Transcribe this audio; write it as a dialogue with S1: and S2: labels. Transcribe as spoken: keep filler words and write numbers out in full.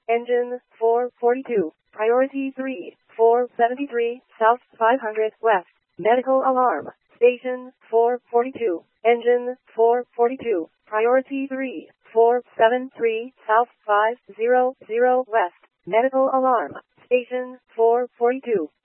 S1: engine four forty-two, priority three, four seventy-three, south five hundred west, medical alarm, station four forty-two, engine four forty-two, priority three, four seventy-three, south five hundred west, medical alarm, station four forty-two.